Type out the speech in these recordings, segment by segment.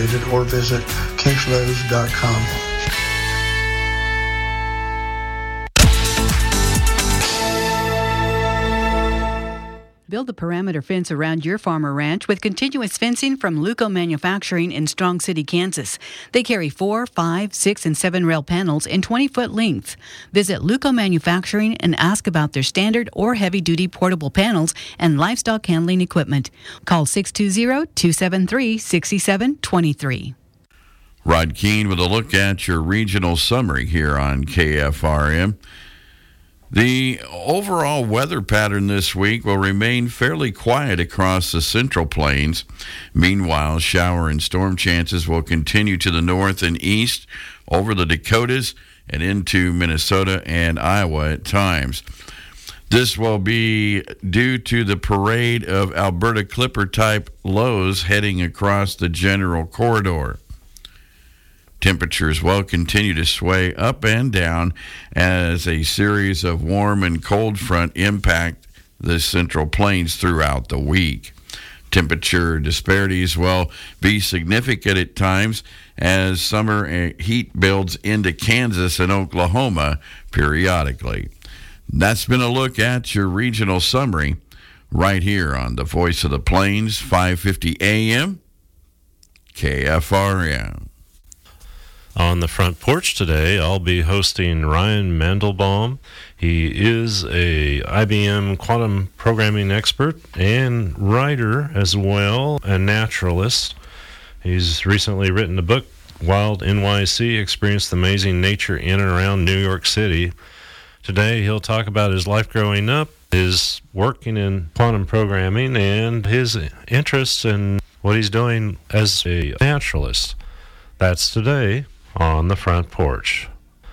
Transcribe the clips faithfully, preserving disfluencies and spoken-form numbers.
located, or visit case lowe's dot com. Build a perimeter fence around your farm or ranch with continuous fencing from Luco Manufacturing in Strong City, Kansas. They carry four, five, six, and seven rail panels in twenty-foot length. Visit Luco Manufacturing and ask about their standard or heavy-duty portable panels and livestock handling equipment. Call six two zero, two seven three, six seven two three. Rod Keene with a look at your regional summary here on K F R M. The overall weather pattern this week will remain fairly quiet across the Central Plains. Meanwhile, shower and storm chances will continue to the north and east over the Dakotas and into Minnesota and Iowa at times. This will be due to the parade of Alberta Clipper-type lows heading across the general corridor. Temperatures will continue to sway up and down as a series of warm and cold front impact the Central Plains throughout the week. Temperature disparities will be significant at times as summer heat builds into Kansas and Oklahoma periodically. That's been a look at your regional summary right here on the Voice of the Plains, five fifty A M, K F R M. On the front porch today, I'll be hosting Ryan Mandelbaum. He is a I B M quantum programming expert and writer as well, a naturalist. He's recently written a book, Wild N Y C, Experienced Amazing Nature in and Around New York City. Today, he'll talk about his life growing up, his working in quantum programming, and his interests in what he's doing as a naturalist. That's today on the front porch.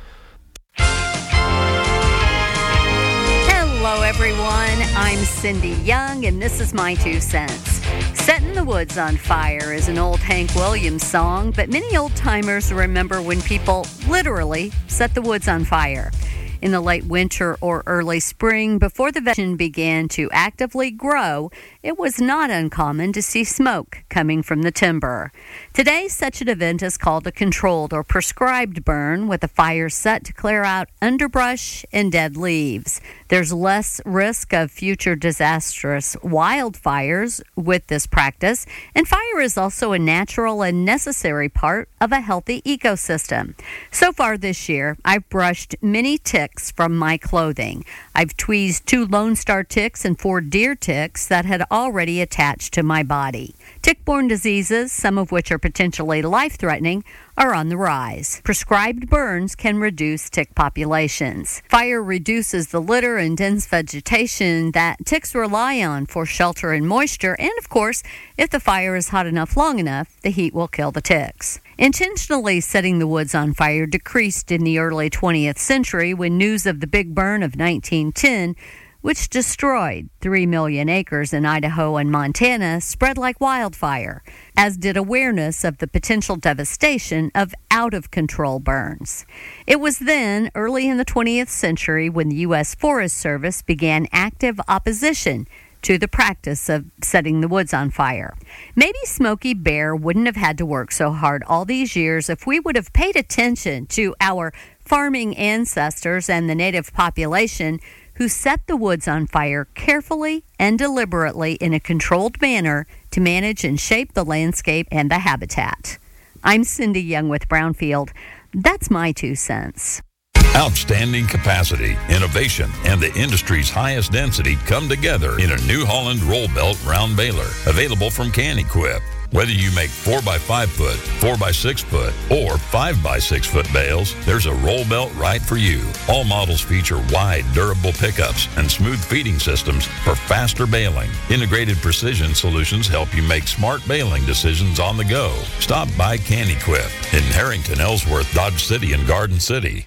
Hello, everyone. I'm Cindy Young, and this is my two cents. Setting the Woods on Fire is an old Hank Williams song, but many old-timers remember when people literally set the woods on fire. In the late winter or early spring, before the vegetation began to actively grow, it was not uncommon to see smoke coming from the timber. Today, such an event is called a controlled or prescribed burn, with a fire set to clear out underbrush and dead leaves. There's less risk of future disastrous wildfires with this practice, and fire is also a natural and necessary part of a healthy ecosystem. So far this year, I've brushed many ticks from my clothing. I've tweezed two Lone Star ticks and four deer ticks that had already attached to my body. Tick-borne diseases, some of which are potentially life-threatening, are on the rise. Prescribed burns can reduce tick populations. Fire reduces the litter and dense vegetation that ticks rely on for shelter and moisture, and of course, if the fire is hot enough long enough, the heat will kill the ticks. Intentionally setting the woods on fire decreased in the early twentieth century when news of the Big Burn of nineteen ten, which destroyed three million acres in Idaho and Montana, spread like wildfire, as did awareness of the potential devastation of out-of-control burns. It was then, early in the twentieth century, when the U S Forest Service began active opposition to the practice of setting the woods on fire. Maybe Smokey Bear wouldn't have had to work so hard all these years if we would have paid attention to our farming ancestors and the native population who set the woods on fire carefully and deliberately in a controlled manner to manage and shape the landscape and the habitat. I'm Cindy Young with Brownfield. That's my two cents. Outstanding capacity, innovation, and the industry's highest density come together in a New Holland roll belt round baler, available from Can-Equip. Whether you make four by five foot, four by six foot, or five by six foot bales, there's a roll belt right for you. All models feature wide, durable pickups and smooth feeding systems for faster baling. Integrated precision solutions help you make smart baling decisions on the go. Stop by Can-Equip in Harrington, Ellsworth, Dodge City, and Garden City.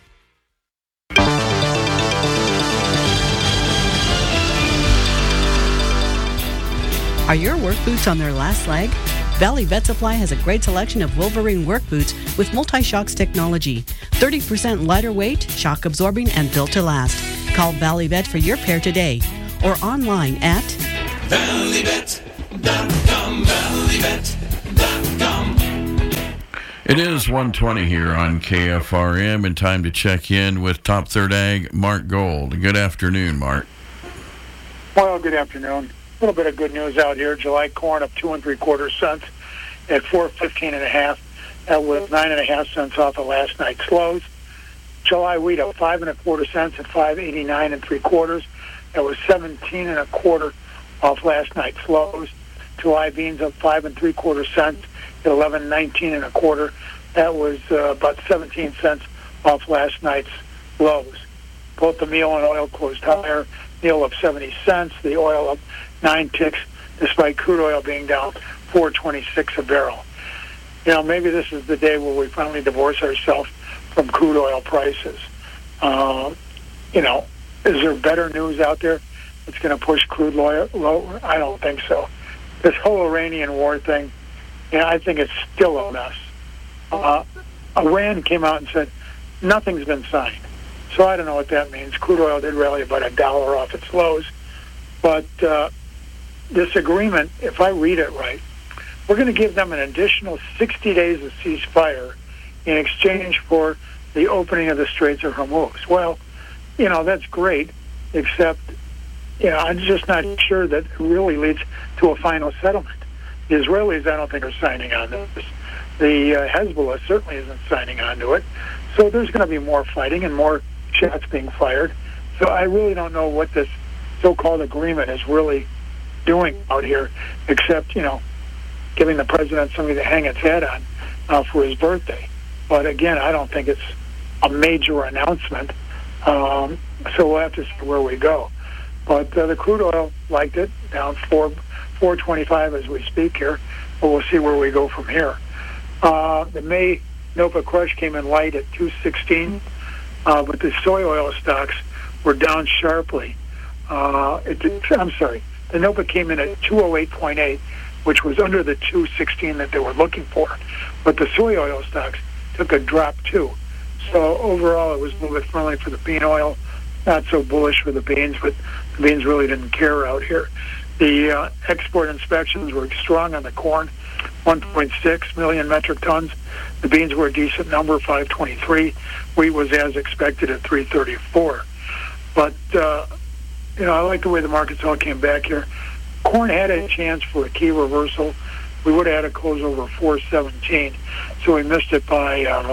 Are your work boots on their last leg? Valley Vet Supply has a great selection of Wolverine work boots with multi-shocks technology. thirty percent lighter weight, shock absorbing, and built to last. Call Valley Vet for your pair today or online at valley vet dot com, valley vet dot com. It is one twenty here on K F R M, and time to check in with Top Third Ag, Mark Gold. Good afternoon, Mark. Well, good afternoon. A little bit of good news out here. July corn up two and three quarter cents at four fifteen and a half. That was nine and a half cents off of last night's lows. July wheat up five and a quarter cents at five eighty nine and three quarters. That was seventeen and a quarter off last night's lows. July beans up five and three quarter cents at eleven nineteen and a quarter. That was uh, about seventeen cents off last night's lows. Both the meal and oil closed higher. Meal up seventy cents. The oil up nine ticks, despite crude oil being down four twenty-six a barrel. You know, maybe this is the day where we finally divorce ourselves from crude oil prices. Uh, you know, is there better news out there that's going to push crude oil lower? I don't think so. This whole Iranian war thing, you know, I think it's still a mess. Uh, Iran came out and said nothing's been signed. So I don't know what that means. Crude oil did rally about a dollar off its lows. But uh, this agreement, if I read it right, we're going to give them an additional sixty days of ceasefire in exchange for the opening of the Straits of Hormuz. Well, you know, that's great, except, you know, I'm just not sure that it really leads to a final settlement. The Israelis, I don't think, are signing on to this. The uh, Hezbollah certainly isn't signing on to it. So there's going to be more fighting and more shots being fired. So I really don't know what this so-called agreement is really doing out here, except, you know, giving the president something to hang its head on uh, for his birthday. But again, I don't think it's a major announcement. Um, so we'll have to see where we go. But uh, the crude oil liked it, down four four twenty-five as we speak here. But we'll see where we go from here. Uh, the May NOPA crush came in light at two sixteen, uh, but the soy oil stocks were down sharply. Uh, it did, I'm sorry, the NOPA came in at two oh eight point eight, which was under the two sixteen that they were looking for. But the soy oil stocks took a drop too. So overall, it was a little bit friendly for the bean oil, not so bullish for the beans, but the beans really didn't care out here. The uh, export inspections were strong on the corn, one point six million metric tons. The beans were a decent number, five twenty-three. Wheat was as expected at three thirty-four. But, uh, you know, I like the way the markets all came back here. Corn had a chance for a key reversal. We would have had a close over four seventeen, so we missed it by uh,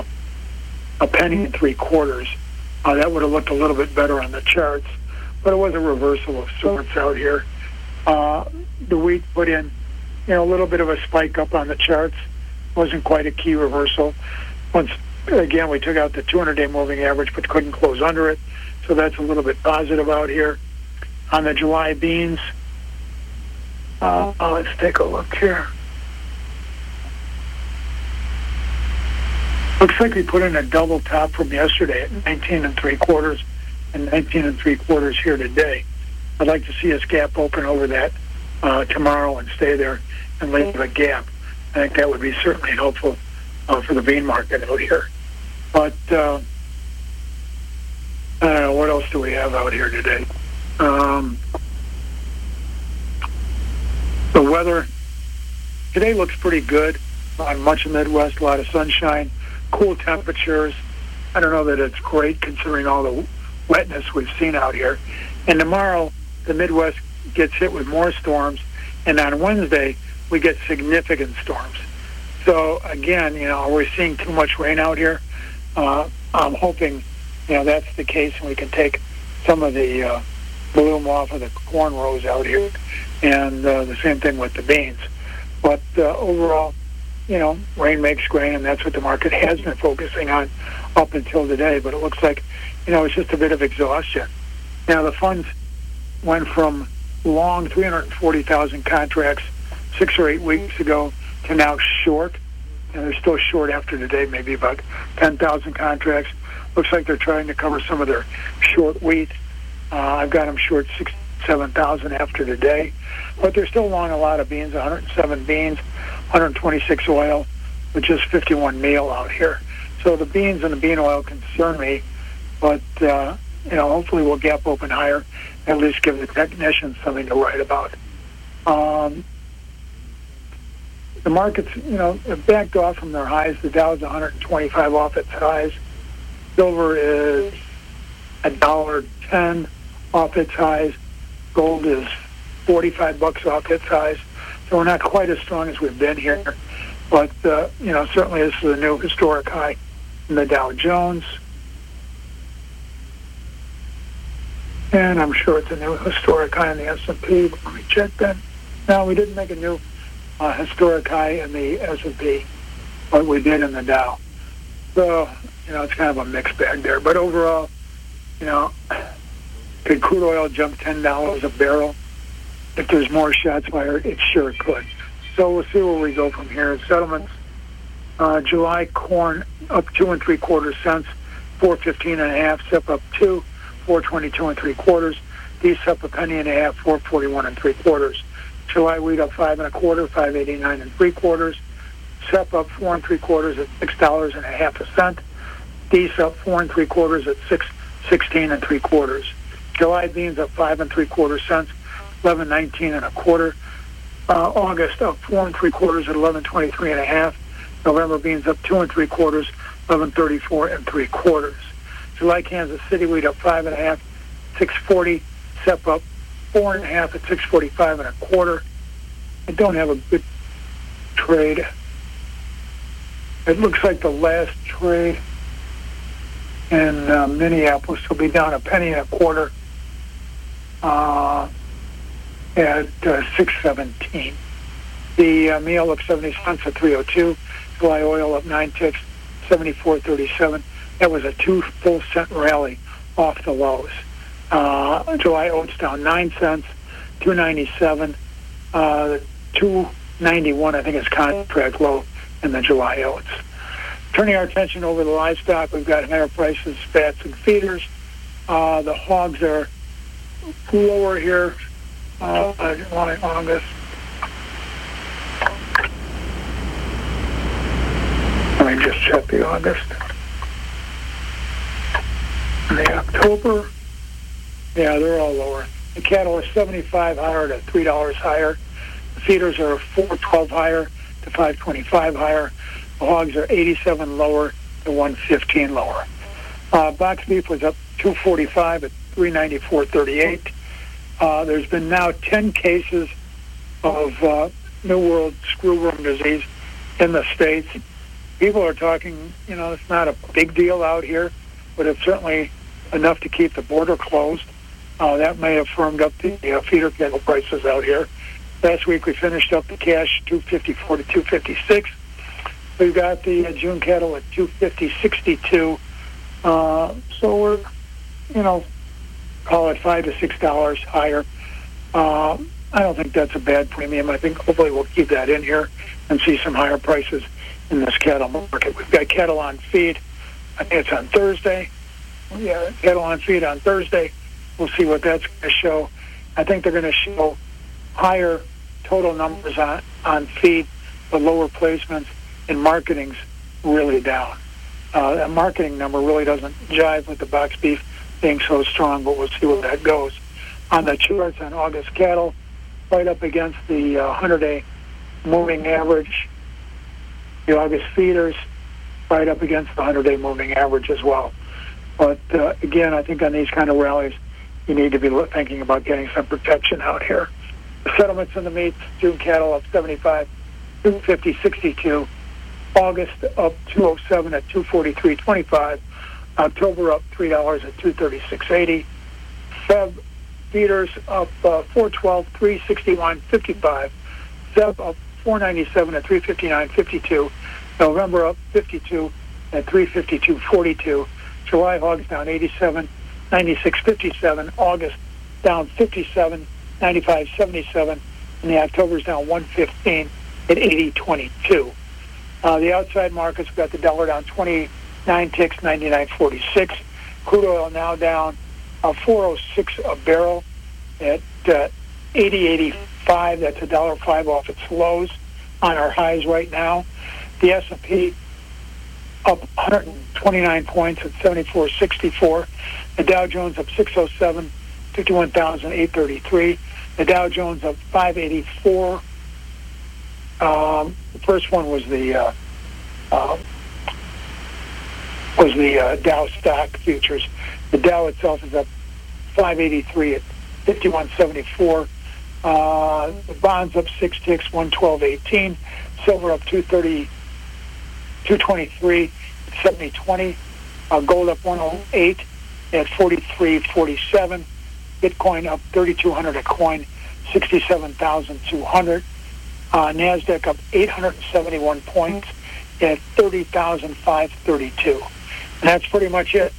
a penny and three quarters. Uh, that would have looked a little bit better on the charts, but it was a reversal of sorts out here. Uh, the wheat put in, you know, a little bit of a spike up on the charts. Wasn't quite a key reversal. Once again, we took out the two hundred day moving average, but couldn't close under it, so that's a little bit positive out here. On the July beans, uh, uh, let's take a look here. Looks like we put in a double top from yesterday at nineteen and three quarters, and nineteen and three quarters here today. I'd like to see us gap open over that uh, tomorrow and stay there and leave a gap. I think that would be certainly helpful uh, for the bean market out here. But uh, I don't know, what else do we have out here today? Um, the weather today looks pretty good on much of the Midwest, a lot of sunshine, cool temperatures. I don't know that it's great considering all the wetness we've seen out here. And tomorrow, the Midwest gets hit with more storms, and on Wednesday, we get significant storms. So again, you know, are we seeing too much rain out here? Uh, I'm hoping, you know, that's the case, and we can take some of the uh, bloom off of the corn rows out here, and uh, the same thing with the beans. But uh, overall, you know, rain makes grain, and that's what the market has been focusing on up until today. But it looks like, you know, it's just a bit of exhaustion. Now, the funds went from long three hundred forty thousand contracts six or eight weeks ago to now short, and they're still short after today, maybe about ten thousand contracts. Looks like they're trying to cover some of their short wheat. Uh, I've got them short six, seven thousand after today, but they're still long a lot of beans, one hundred seven beans, one hundred twenty-six oil, with just fifty-one meal out here. So the beans and the bean oil concern me, but uh, you know, hopefully we'll gap open higher, at least give the technicians something to write about. Um, the markets, you know, have backed off from their highs. The Dow's one hundred twenty-five off its highs. Silver is a dollar ten off its highs. Gold is forty-five bucks off its highs. So we're not quite as strong as we've been here. But, uh, you know, certainly this is a new historic high in the Dow Jones. And I'm sure it's a new historic high in the S and P. But let me check that. No, we didn't make a new uh, historic high in the S and P, but we did in the Dow. So, you know, it's kind of a mixed bag there. But overall, you know, could crude oil jump ten dollars a barrel? If there's more shots fired, it sure could. So we'll see where we go from here. Settlements, uh, July corn up two and three quarters cents, four fifteen and a half. S I P up two, four twenty-two and three quarters. D S up a penny and a half, four forty-one and three quarters. July wheat up five and a quarter, five eighty-nine and three quarters. S I P up four and three quarters at six dollars and a half a cent. D S up four and three quarters at six sixteen and three quarters. July beans up five and three quarter cents, eleven nineteen and a quarter. Uh, August up four and three quarters at eleven twenty-three and a half. November beans up two and three quarters, eleven thirty-four and three quarters. July Kansas City wheat up five and a half, six forty. S I P up four and a half at six forty-five and a quarter. I don't have a good trade. It looks like the last trade in uh, Minneapolis will be down a penny and a quarter uh, at uh, six seventeen. The uh, meal up seventy cents at three oh two. July oil up nine ticks, seventy-four thirty-seven. That was a two full cent rally off the lows. Uh, July oats down nine cents, two ninety-seven. Uh, two ninety-one, I think, is contract low in the July oats. Turning our attention over to livestock, we've got higher prices, fats, and feeders. Uh, the hogs are lower here. Uh, I didn't want to on this. Let me just check the August. And the October, yeah, they're all lower. The cattle are seventy-five higher to three dollars higher. The feeders are four twelve higher to five twenty-five higher. The hogs are eighty-seven lower to one fifteen lower. Uh, box beef was up two forty-five at three ninety-four thirty-eight. Uh, there's been now ten cases of uh, New World screwworm disease in the States. People are talking, you know, it's not a big deal out here, but it's certainly enough to keep the border closed. Uh, that may have firmed up the uh, feeder cattle prices out here. Last week we finished up the cash two fifty-four to two fifty-six. We've got the uh, June cattle at two fifty sixty-two. Uh, so we're, you know, call it five to six dollars higher. Uh, I don't think that's a bad premium. I think hopefully we'll keep that in here and see some higher prices in this cattle market. We've got cattle on feed. I think it's on Thursday. Yeah, cattle on feed on Thursday. We'll see what that's going to show. I think they're going to show higher total numbers on, on feed, but lower placements, and marketing's really down. Uh, that marketing number really doesn't jive with the box beef being so strong, but we'll see where that goes. On the charts on August cattle, right up against the uh, hundred-day moving average. The August feeders, right up against the hundred-day moving average as well. But uh, again, I think on these kind of rallies, you need to be thinking about getting some protection out here. The settlements in the meats, June cattle up seventy-five, two fifty sixty-two. August up two oh seven at two forty-three twenty-five. October up three dollars at two thirty-six eighty. Feb feeders up uh, four twelve, three sixty-one fifty-five. Seb up four ninety-seven at three fifty-nine fifty-two. November up fifty-two at three fifty-two forty-two. July hogs down eighty-seven, ninety-six fifty-seven. August down fifty-seven, ninety-five seventy-seven. And the October's down one fifteen at eighty twenty-two. Uh, the outside markets, we've got the dollar down twenty-nine ticks, ninety-nine forty-six. Crude oil now down uh, four oh six a barrel at uh, eighty eighty-five. That's a dollar five off its lows on our highs right now. The S and P up one hundred twenty-nine points at seventy-four sixty-four. The Dow Jones up six oh seven, fifty-one thousand eight hundred thirty-three. The Dow Jones up five eighty-four. Um, the first one was the uh, uh, was the uh, Dow stock futures. The Dow itself is up five eighty-three at fifty-one seventy-four. Uh, the bonds up six ticks, one twelve eighteen. Silver up two thirty, two twenty-three, seventy twenty. Uh, gold up one oh eight at forty-three forty-seven. Bitcoin up thirty-two hundred a coin, sixty-seven thousand two hundred. Uh, NASDAQ up eight hundred seventy-one points at thirty thousand five hundred thirty-two. And that's pretty much it.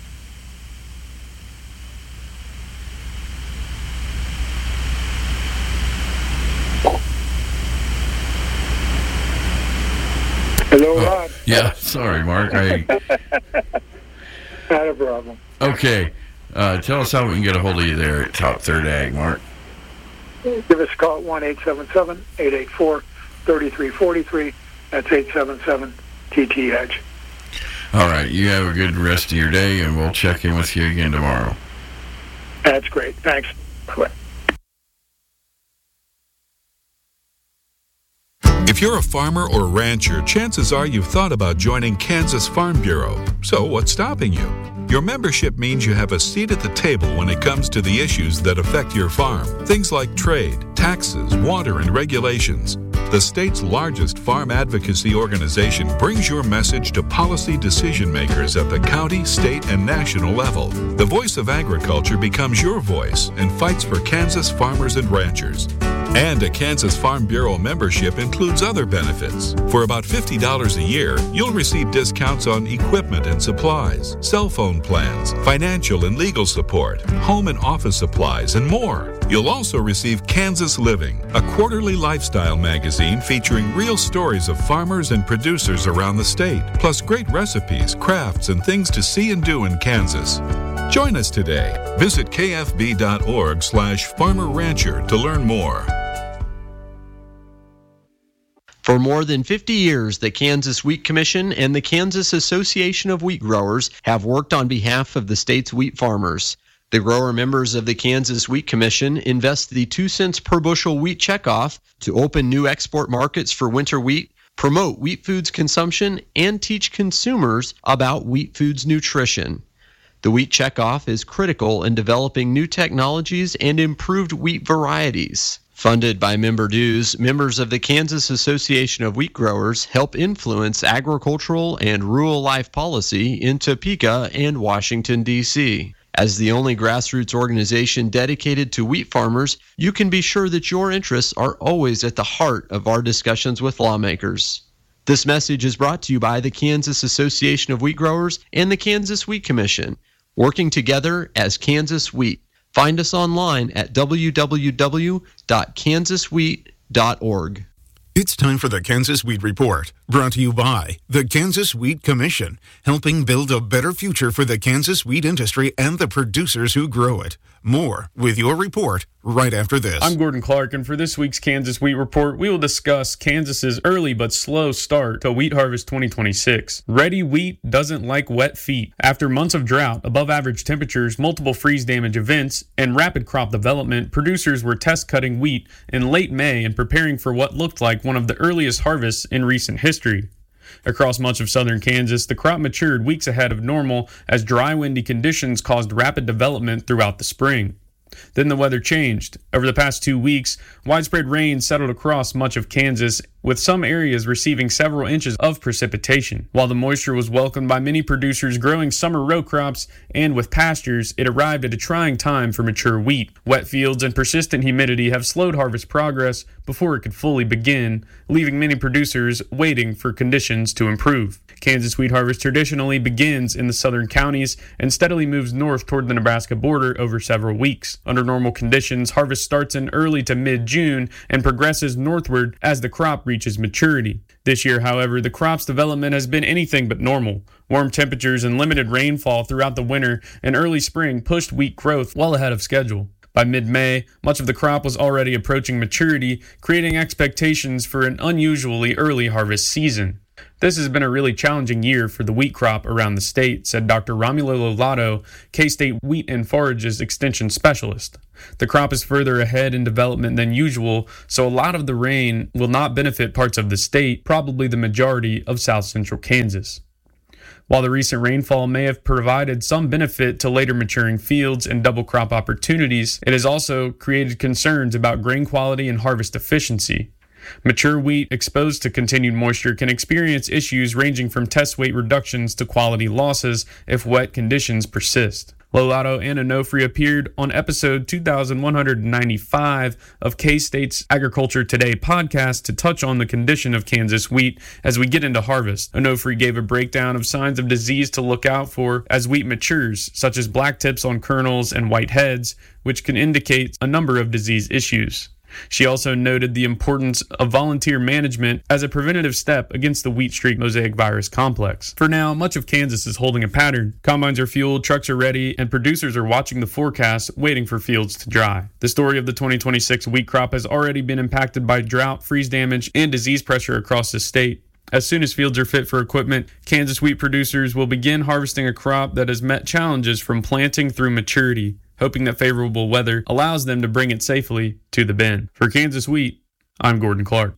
Hello, oh, Rod. Yeah, sorry, Mark. I... Not a problem. Okay. Uh, tell us how we can get a hold of you there at Top Third Ag, Mark. Give us a call at one eight seven seven, eight eight four, three three four three. That's eight seven seven T T H. All right. You have a good rest of your day, and we'll check in with you again tomorrow. That's great. Thanks. Bye-bye. If you're a farmer or rancher, chances are you've thought about joining Kansas Farm Bureau. So what's stopping you? Your membership means you have a seat at the table when it comes to the issues that affect your farm. Things like trade, taxes, water, and regulations. The state's largest farm advocacy organization brings your message to policy decision makers at the county, state, and national level. The voice of agriculture becomes your voice and fights for Kansas farmers and ranchers. And a Kansas Farm Bureau membership includes other benefits. For about fifty dollars a year, you'll receive discounts on equipment and supplies, cell phone plans, financial and legal support, home and office supplies, and more. You'll also receive Kansas Living, a quarterly lifestyle magazine featuring real stories of farmers and producers around the state, plus great recipes, crafts, and things to see and do in Kansas. Join us today. Visit kfb.org slash farmer rancher to learn more. For more than fifty years, the Kansas Wheat Commission and the Kansas Association of Wheat Growers have worked on behalf of the state's wheat farmers. The grower members of the Kansas Wheat Commission invest the two cents per bushel wheat checkoff to open new export markets for winter wheat, promote wheat foods consumption, and teach consumers about wheat foods nutrition. The wheat checkoff is critical in developing new technologies and improved wheat varieties. Funded by member dues, members of the Kansas Association of Wheat Growers help influence agricultural and rural life policy in Topeka and Washington, D C As the only grassroots organization dedicated to wheat farmers, you can be sure that your interests are always at the heart of our discussions with lawmakers. This message is brought to you by the Kansas Association of Wheat Growers and the Kansas Wheat Commission, working together as Kansas Wheat. Find us online at w w w dot kansas wheat dot org. It's time for the Kansas Wheat Report, brought to you by the Kansas Wheat Commission, helping build a better future for the Kansas wheat industry and the producers who grow it. More with your report right after this. I'm Gordon Clark, and for this week's Kansas Wheat Report, we will discuss Kansas's early but slow start to wheat harvest twenty twenty-six. Ready wheat doesn't like wet feet. After months of drought, above average temperatures, multiple freeze damage events, and rapid crop development, producers were test cutting wheat in late May and preparing for what looked like one of the earliest harvests in recent history. Across much of southern Kansas, the crop matured weeks ahead of normal as dry, windy conditions caused rapid development throughout the spring. Then the weather changed. Over the past two weeks, widespread rain settled across much of Kansas, with some areas receiving several inches of precipitation. While the moisture was welcomed by many producers growing summer row crops and with pastures, it arrived at a trying time for mature wheat. Wet fields and persistent humidity have slowed harvest progress before it could fully begin, leaving many producers waiting for conditions to improve. Kansas wheat harvest traditionally begins in the southern counties and steadily moves north toward the Nebraska border over several weeks. Under normal conditions, harvest starts in early to mid-June and progresses northward as the crop reaches maturity. This year, however, the crop's development has been anything but normal. Warm temperatures and limited rainfall throughout the winter and early spring pushed wheat growth well ahead of schedule. By mid-May, much of the crop was already approaching maturity, creating expectations for an unusually early harvest season. This has been a really challenging year for the wheat crop around the state, said Doctor Romulo Lovato, K-State Wheat and Forages Extension Specialist. The crop is further ahead in development than usual, so a lot of the rain will not benefit parts of the state, probably the majority of south central Kansas. While the recent rainfall may have provided some benefit to later maturing fields and double crop opportunities, it has also created concerns about grain quality and harvest efficiency. Mature wheat exposed to continued moisture can experience issues ranging from test weight reductions to quality losses if wet conditions persist. Lovato and Onofre appeared on episode two thousand one hundred ninety-five of K-State's Agriculture Today podcast to touch on the condition of Kansas wheat as we get into harvest. Onofre gave a breakdown of signs of disease to look out for as wheat matures, such as black tips on kernels and white heads, which can indicate a number of disease issues. She also noted the importance of volunteer management as a preventative step against the wheat streak mosaic virus complex. For now, much of Kansas is holding a pattern. Combines are fueled, trucks are ready, and producers are watching the forecast, waiting for fields to dry. The story of the twenty twenty-six wheat crop has already been impacted by drought, freeze damage, and disease pressure across the state. As soon as fields are fit for equipment, Kansas wheat producers will begin harvesting a crop that has met challenges from planting through maturity, hoping that favorable weather allows them to bring it safely to the bin. For Kansas Wheat, I'm Gordon Clark.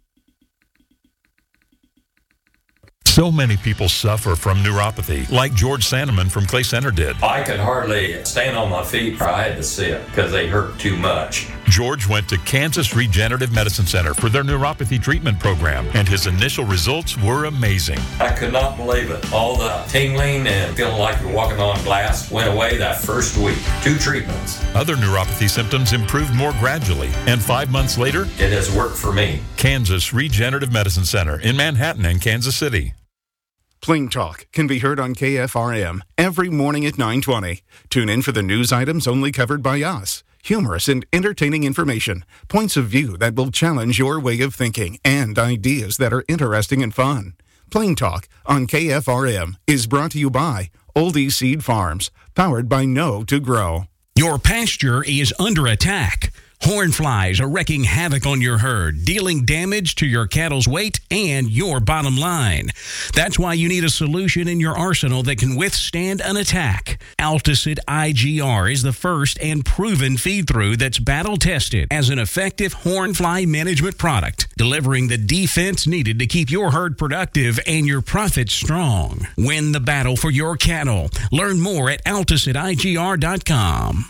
So many people suffer from neuropathy, like George Sandeman from Clay Center did. I could hardly stand on my feet, or I had to sit because they hurt too much. George went to Kansas Regenerative Medicine Center for their neuropathy treatment program, and his initial results were amazing. I could not believe it. All the tingling and feeling like you're walking on glass went away that first week. Two treatments. Other neuropathy symptoms improved more gradually, and five months later, it has worked for me. Kansas Regenerative Medicine Center in Manhattan and Kansas City. Plain Talk can be heard on K F R M every morning at nine twenty. Tune in for the news items only covered by us. Humorous and entertaining information, points of view that will challenge your way of thinking, and ideas that are interesting and fun. Plain Talk on K F R M is brought to you by Oldie Seed Farms, powered by Know to Grow. Your pasture is under attack. Horn flies are wreaking havoc on your herd, dealing damage to your cattle's weight and your bottom line. That's why you need a solution in your arsenal that can withstand an attack. Alticid I G R is the first and proven feed-through that's battle-tested as an effective horn fly management product, delivering the defense needed to keep your herd productive and your profits strong. Win the battle for your cattle. Learn more at alticid I G R dot com.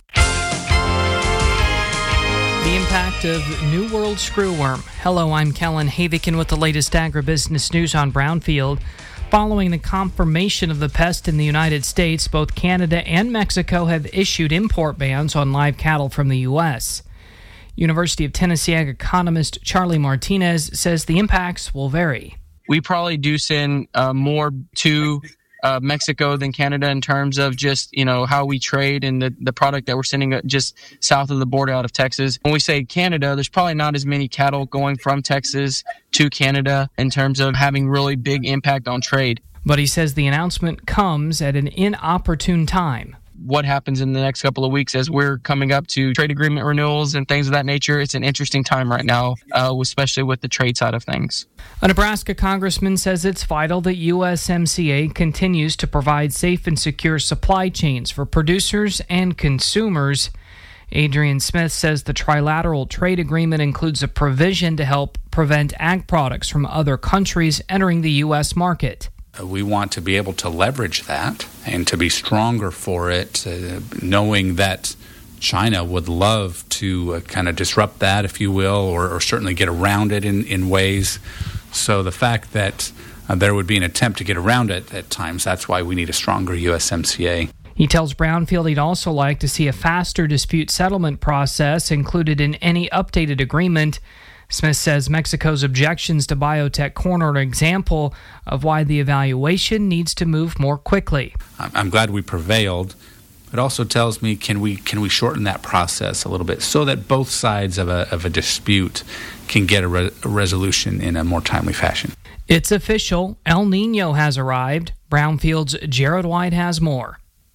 The impact of New World screwworm. Hello, I'm Kellen Havikin with the latest agribusiness news on Brownfield. Following the confirmation of the pest in the United States, both Canada and Mexico have issued import bans on live cattle from the U S. University of Tennessee ag economist Charlie Martinez says the impacts will vary. We probably do send uh, more to Uh, Mexico than Canada in terms of just, you know, how we trade and the, the product that we're sending just south of the border out of Texas. When we say Canada, there's probably not as many cattle going from Texas to Canada in terms of having really big impact on trade. But he says the announcement comes at an inopportune time. What happens in the next couple of weeks as we're coming up to trade agreement renewals and things of that nature, it's an interesting time right now, uh, especially with the trade side of things. A Nebraska congressman says it's vital that U S M C A continues to provide safe and secure supply chains for producers and consumers. Adrian Smith says the trilateral trade agreement includes a provision to help prevent ag products from other countries entering the U S market. We want to be able to leverage that and to be stronger for it, uh, knowing that China would love to uh, kind of disrupt that, if you will, or, or certainly get around it in, in ways. So the fact that uh, there would be an attempt to get around it at times, that's why we need a stronger U S M C A. He tells Brownfield he'd also like to see a faster dispute settlement process included in any updated agreement. Smith says Mexico's objections to biotech corn are an example of why the evaluation needs to move more quickly. I'm glad we prevailed. It also tells me, can we can we shorten that process a little bit so that both sides of a, of a dispute can get a, re- a resolution in a more timely fashion? It's official. El Nino has arrived. Brownfield's Jared White has more.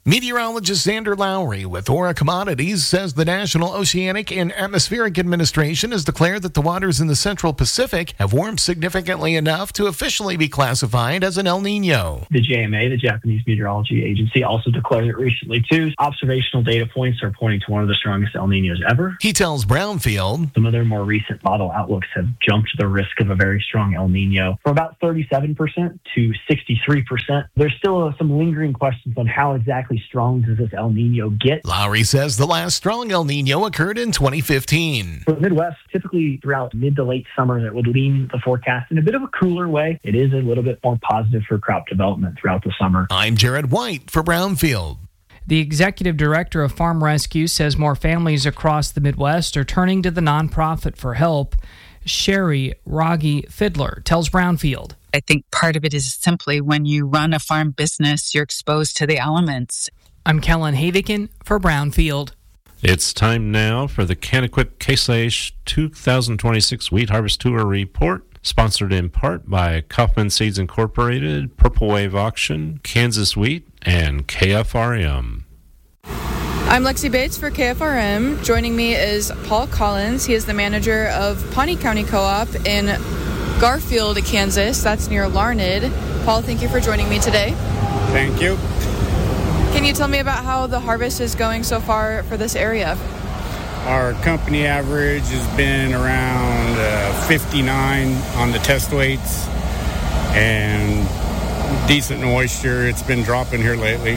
Meteorologist Xander Lowry with Aura Commodities says the National Oceanic and Atmospheric Administration has declared that the waters in the Central Pacific have warmed significantly enough to officially be classified as an El Nino. The J M A, the Japanese Meteorology Agency, also declared it recently, too. Observational data points are pointing to one of the strongest El Ninos ever. He tells Brownfield, some of their more recent model outlooks have jumped the risk of a very strong El Nino from about thirty-seven percent to sixty-three percent. There's still uh, some lingering questions on how exactly strong does this El Nino get. Lowry says the last strong El Nino occurred in twenty fifteen. For the Midwest, typically throughout mid to late summer, that would lean the forecast in a bit of a cooler way. It is a little bit more positive for crop development throughout the summer. I'm Jared White for Brownfield. The executive director of Farm Rescue says more families across the Midwest are turning to the nonprofit for help. Sherry Rogge Fiddler tells Brownfield. I think part of it is simply when you run a farm business, you're exposed to the elements. I'm Kellen Havikin for Brownfield. It's time now for the Canaquip Case IH two thousand twenty-six Wheat Harvest Tour Report, sponsored in part by Kaufman Seeds Incorporated, Purple Wave Auction, Kansas Wheat, and K F R M. I'm Lexi Bates for K F R M. Joining me is Paul Collins. He is the manager of Pawnee County Co-op in Garfield, Kansas. That's near Larned. Paul, thank you for joining me today. Thank you. Can you tell me about how the harvest is going so far for this area? Our company average has been around uh, fifty-nine on the test weights and decent moisture. It's been dropping here lately.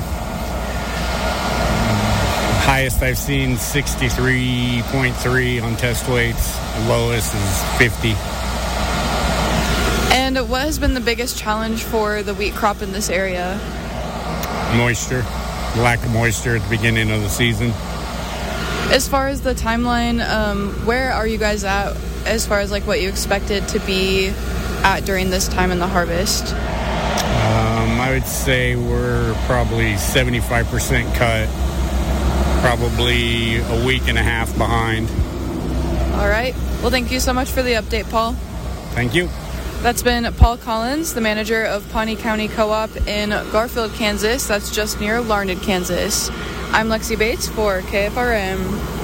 Highest I've seen sixty-three point three on test weights. Lowest is fifty. And what has been the biggest challenge for the wheat crop in this area? Moisture. Lack of moisture at the beginning of the season. As far as the timeline, um, where are you guys at as far as like what you expected to be at during this time in the harvest? Um, I would say we're probably seventy-five percent cut, probably a week and a half behind. All right. Well, thank you so much for the update, Paul. Thank you. That's been Paul Collins, the manager of Pawnee County Co-op in Garfield, Kansas. That's just near Larned, Kansas. I'm Lexi Bates for K F R M.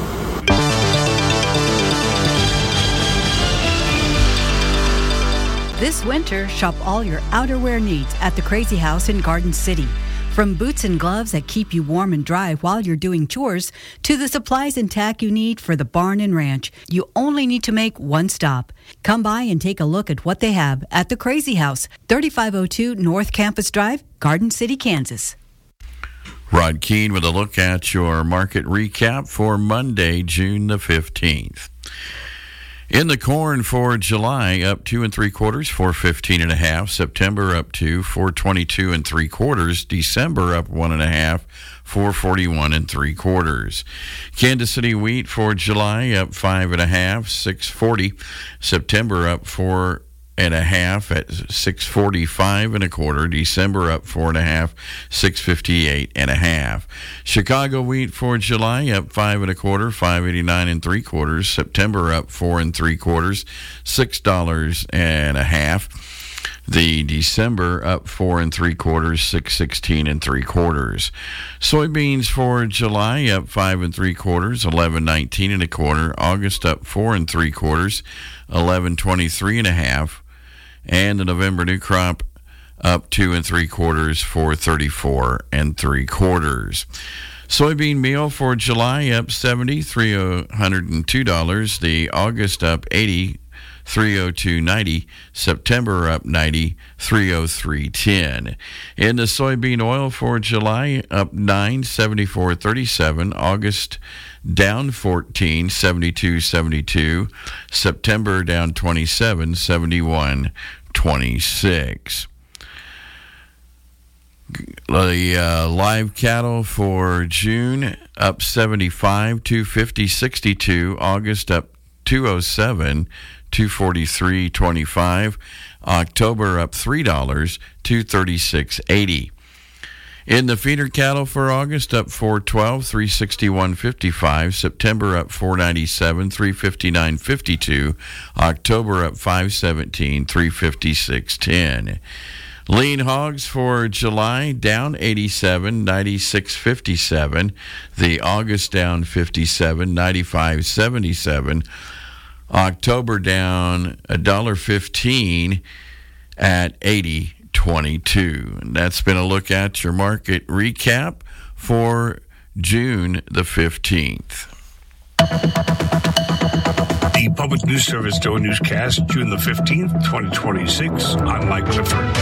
This winter, shop all your outerwear needs at the Crazy House in Garden City. From boots and gloves that keep you warm and dry while you're doing chores, to the supplies and tack you need for the barn and ranch, you only need to make one stop. Come by and take a look at what they have at the Crazy House, thirty-five oh two North Campus Drive, Garden City, Kansas. Rod Keene with a look at your market recap for Monday, June the fifteenth. In the corn for July, up two and three quarters, four fifteen and a half. September up to four twenty-two and three quarters. December up one and a half, four forty-one and three quarters. Kansas City wheat for July up five and a half, six forty. September up four and a half at six forty-five and a quarter. December up four and a half, six fifty-eight and a half. Chicago wheat for July up five and a quarter, five eighty-nine and three quarters. September up four and three quarters, six dollars and a half. The December up four and three quarters, six sixteen and three quarters. Soybeans for July up five and three quarters, eleven nineteen and a quarter. August up four and three quarters, eleven twenty-three and a half. And the November new crop up two and three quarters, four thirty-four and three quarters. Soybean meal for July up seventy, three hundred two dollars. The August up eighty, three oh two ninety. September up ninety, three oh three ten. In the soybean oil for July up nine, seventy-four thirty-seven. August down fourteen, seventy-two seventy-two. September down twenty-seven, seventy-one twenty-six. The uh, live cattle for June up seventy-five, two fifty sixty-two. August up two oh seven, two forty-three twenty-five. October up three dollars, two thirty-six eighty. In the feeder cattle for August, up four twelve, three sixty-one fifty-five. September up four ninety-seven, three fifty-nine fifty-two. October up five seventeen, three fifty-six ten. Lean hogs for July down eighty-seven, ninety-six fifty-seven. The August down fifty-seven, ninety-five seventy-seven. October down one dollar fifteen at eighty twenty-two. And that's been a look at your market recap for June the fifteenth. The Public News Service Doe Newscast, June the fifteenth, twenty twenty-six. I'm Mike Clifford.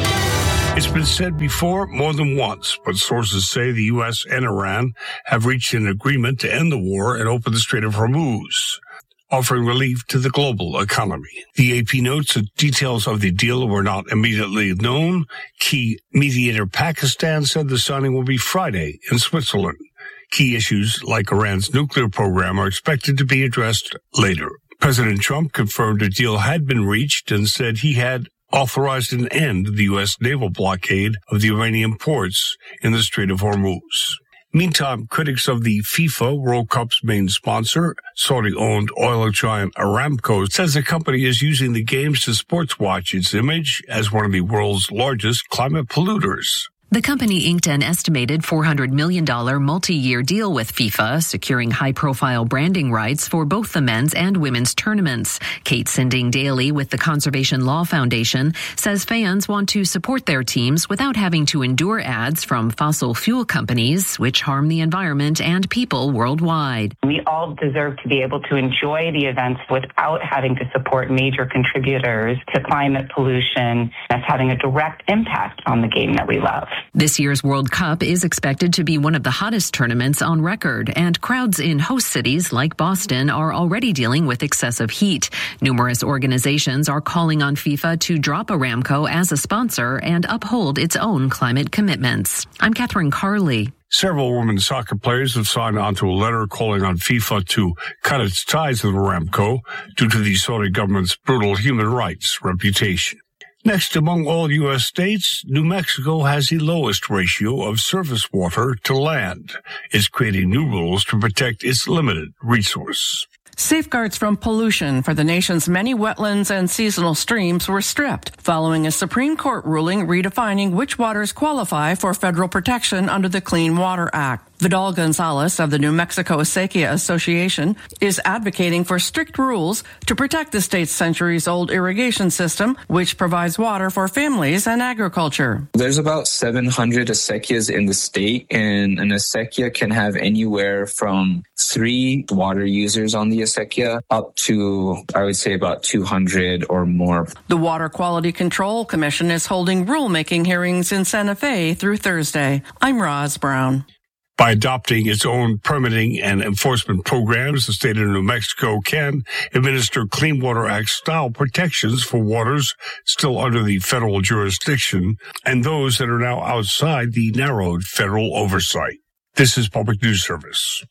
It's been said before more than once, but sources say the U S and Iran have reached an agreement to end the war and open the Strait of Hormuz, offering relief to the global economy. The A P notes that details of the deal were not immediately known. Key mediator Pakistan said the signing will be Friday in Switzerland. Key issues like Iran's nuclear program are expected to be addressed later. President Trump confirmed a deal had been reached and said he had authorized an end to the U S naval blockade of the Iranian ports in the Strait of Hormuz. Meantime, critics of the FIFA World Cup's main sponsor, Saudi-owned oil giant Aramco, says the company is using the games to sports-watch its image as one of the world's largest climate polluters. The company inked an estimated four hundred million dollars multi-year deal with FIFA, securing high-profile branding rights for both the men's and women's tournaments. Kate Sinding Daly with the Conservation Law Foundation says fans want to support their teams without having to endure ads from fossil fuel companies, which harm the environment and people worldwide. We all deserve to be able to enjoy the events without having to support major contributors to climate pollution that's having a direct impact on the game that we love. This year's World Cup is expected to be one of the hottest tournaments on record, and crowds in host cities like Boston are already dealing with excessive heat. Numerous organizations are calling on FIFA to drop Aramco as a sponsor and uphold its own climate commitments. I'm Catherine Carley. Several women's soccer players have signed onto a letter calling on FIFA to cut its ties with Aramco due to the Saudi government's brutal human rights reputation. Next, among all U S states, New Mexico has the lowest ratio of surface water to land. It's creating new rules to protect its limited resource. Safeguards from pollution for the nation's many wetlands and seasonal streams were stripped following a Supreme Court ruling redefining which waters qualify for federal protection under the Clean Water Act. Vidal Gonzalez of the New Mexico Acequia Association is advocating for strict rules to protect the state's centuries-old irrigation system, which provides water for families and agriculture. There's about seven hundred acequias in the state, and an acequia can have anywhere from three water users on the acequia up to, I would say, about two hundred or more. The Water Quality Control Commission is holding rulemaking hearings in Santa Fe through Thursday. I'm Roz Brown. By adopting its own permitting and enforcement programs, the state of New Mexico can administer Clean Water Act-style protections for waters still under the federal jurisdiction and those that are now outside the narrowed federal oversight. This is Public News Service.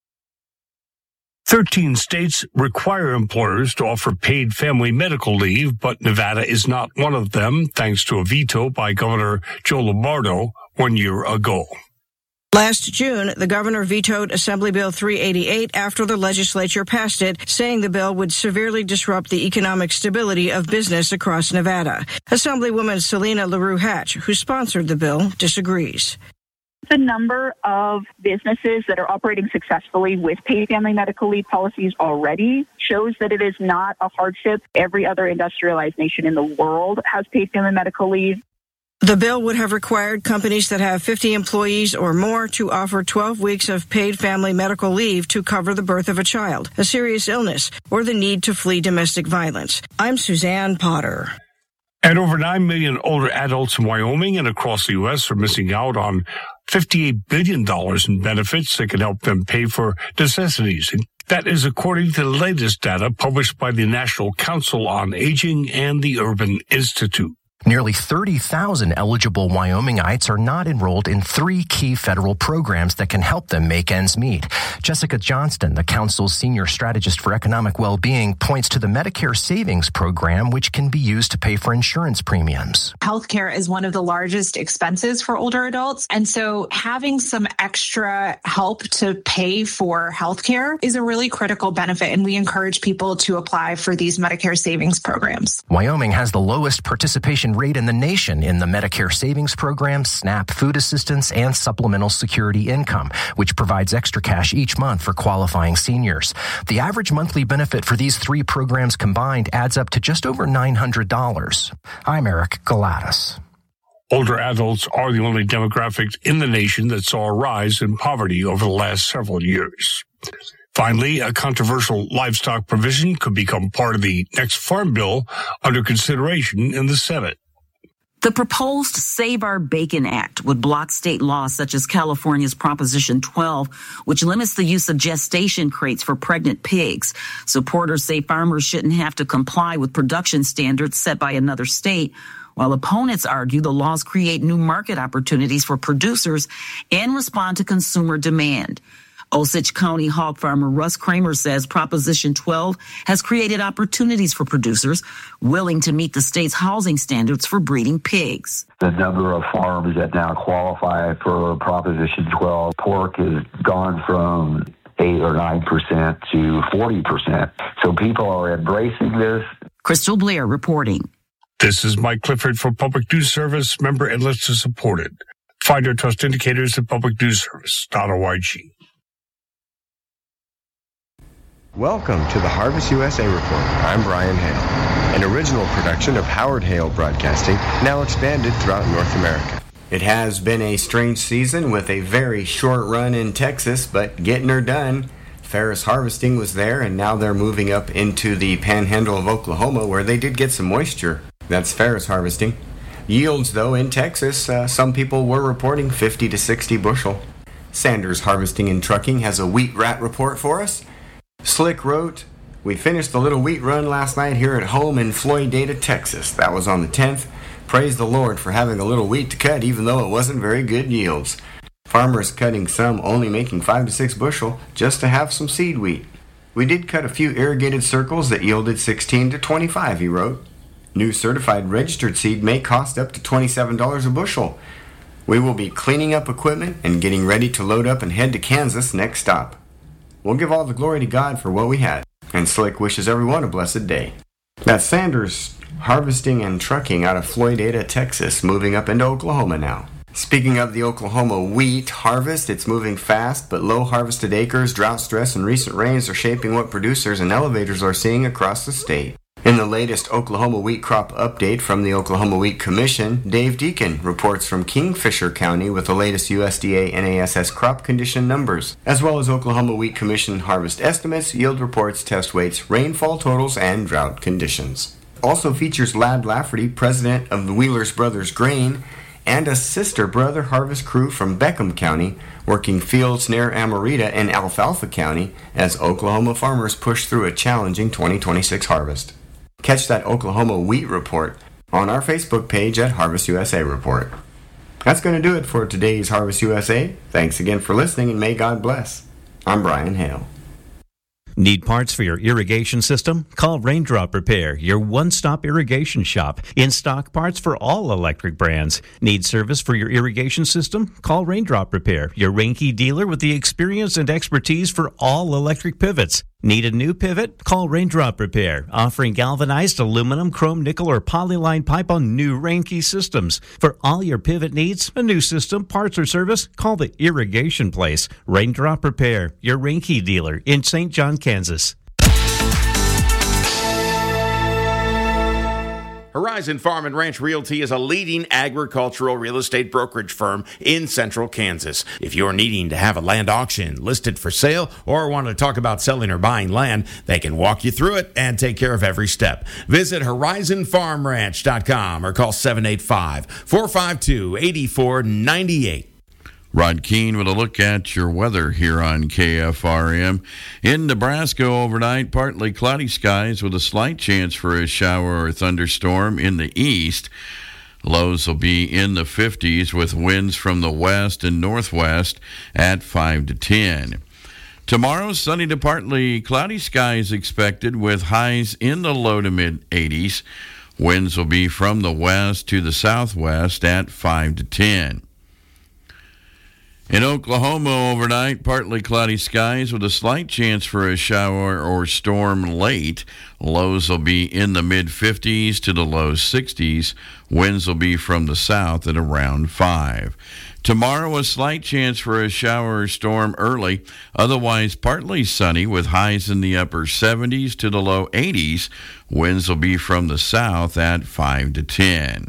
Thirteen states require employers to offer paid family medical leave, but Nevada is not one of them, thanks to a veto by Governor Joe Lombardo one year ago. Last June, the governor vetoed Assembly Bill three eighty-eight after the legislature passed it, saying the bill would severely disrupt the economic stability of business across Nevada. Assemblywoman Selena LaRue Hatch, who sponsored the bill, disagrees. The number of businesses that are operating successfully with paid family medical leave policies already shows that it is not a hardship. Every other industrialized nation in the world has paid family medical leave. The bill would have required companies that have fifty employees or more to offer twelve weeks of paid family medical leave to cover the birth of a child, a serious illness, or the need to flee domestic violence. I'm Suzanne Potter. And over nine million older adults in Wyoming and across the U S are missing out on fifty-eight billion dollars in benefits that can help them pay for necessities. That is according to the latest data published by the National Council on Aging and the Urban Institute. Nearly thirty thousand eligible Wyomingites are not enrolled in three key federal programs that can help them make ends meet. Jessica Johnston, the council's senior strategist for economic well-being, points to the Medicare Savings Program, which can be used to pay for insurance premiums. Healthcare is one of the largest expenses for older adults, and so having some extra help to pay for healthcare is a really critical benefit, and we encourage people to apply for these Medicare Savings Programs. Wyoming has the lowest participation second rate in the nation in the Medicare Savings Program, SNAP food assistance, and Supplemental Security Income, which provides extra cash each month for qualifying seniors. The average monthly benefit for these three programs combined adds up to just over nine hundred dollars. I'm Eric Galatas. Older adults are the only demographics in the nation that saw a rise in poverty over the last several years. Finally, a controversial livestock provision could become part of the next farm bill under consideration in the Senate. The proposed Save Our Bacon Act would block state laws such as California's Proposition twelve, which limits the use of gestation crates for pregnant pigs. Supporters say farmers shouldn't have to comply with production standards set by another state, while opponents argue the laws create new market opportunities for producers and respond to consumer demand. Osage County hog farmer Russ Kramer says Proposition twelve has created opportunities for producers willing to meet the state's housing standards for breeding pigs. The number of farms that now qualify for Proposition twelve, pork has gone from eight or nine percent to forty percent. So people are embracing this. Crystal Blair reporting. This is Mike Clifford for Public News Service, member and listener supported. Find our trust indicators at public news service dot org. Welcome to the Harvest U S A Report. I'm Brian Hale, an original production of Howard Hale Broadcasting, now expanded throughout North America. It has been a strange season with a very short run in Texas, but getting her done. Ferris Harvesting was there, and now they're moving up into the panhandle of Oklahoma, where they did get some moisture. That's Ferris Harvesting. Yields, though, in Texas, uh, some people were reporting fifty to sixty bushel. Sanders Harvesting and Trucking has a wheat rat report for us. Slick wrote, "We finished the little wheat run last night here at home in Floydada, Texas. That was on the tenth. Praise the Lord for having a little wheat to cut, even though it wasn't very good yields. Farmers cutting some only making five to six bushel just to have some seed wheat. We did cut a few irrigated circles that yielded sixteen to twenty-five, he wrote. New certified registered seed may cost up to twenty-seven dollars a bushel. We will be cleaning up equipment and getting ready to load up and head to Kansas next stop. We'll give all the glory to God for what we had, and Slick wishes everyone a blessed day." That's Sanders Harvesting and Trucking out of Floydada, Texas, moving up into Oklahoma now. Speaking of the Oklahoma wheat harvest, it's moving fast, but low harvested acres, drought stress, and recent rains are shaping what producers and elevators are seeing across the state. In the latest Oklahoma wheat crop update from the Oklahoma Wheat Commission, Dave Deacon reports from Kingfisher County with the latest U S D A N A S S crop condition numbers, as well as Oklahoma Wheat Commission harvest estimates, yield reports, test weights, rainfall totals, and drought conditions. Also features Ladd Lafferty, president of the Wheelers Brothers Grain, and a sister brother harvest crew from Beckham County working fields near Amarita and Alfalfa County as Oklahoma farmers push through a challenging twenty twenty-six harvest. Catch that Oklahoma wheat report on our Facebook page at Harvest U S A Report. That's going to do it for today's Harvest U S A. Thanks again for listening, and may God bless. I'm Brian Hale. Need parts for your irrigation system? Call Raindrop Repair, your one-stop irrigation shop. In-stock parts for all electric brands. Need service for your irrigation system? Call Raindrop Repair, your Reinke dealer with the experience and expertise for all electric pivots. Need a new pivot? Call Raindrop Repair, offering galvanized aluminum, chrome, nickel, or polyline pipe on new Reinke systems. For all your pivot needs, a new system, parts, or service, call the Irrigation Place. Raindrop Repair, your Reinke dealer in Saint John, Kansas. Horizon Farm and Ranch Realty is a leading agricultural real estate brokerage firm in central Kansas. If you're needing to have a land auction listed for sale or want to talk about selling or buying land, they can walk you through it and take care of every step. Visit horizon farm ranch dot com or call seven eight five, four five two, eight four nine eight. Rod Keene with a look at your weather here on K F R M. In Nebraska overnight, partly cloudy skies with a slight chance for a shower or thunderstorm in the east. Lows will be in the fifties with winds from the west and northwest at five to ten. Tomorrow, sunny to partly cloudy skies expected with highs in the low to mid eighties. Winds will be from the west to the southwest at five to ten. In Oklahoma overnight, partly cloudy skies with a slight chance for a shower or storm late. Lows will be in the mid fifties to the low sixties. Winds will be from the south at around five. Tomorrow, a slight chance for a shower or storm early. Otherwise, partly sunny with highs in the upper seventies to the low eighties. Winds will be from the south at five to ten.